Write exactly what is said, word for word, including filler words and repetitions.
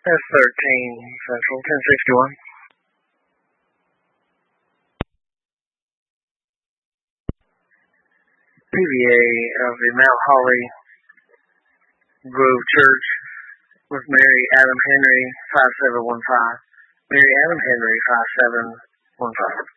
S thirteen Central, ten sixty-one. P V A of the Mount Holly Grove Church with Mary Adam Henry, five seven one five. Mary Adam Henry, five seven one five.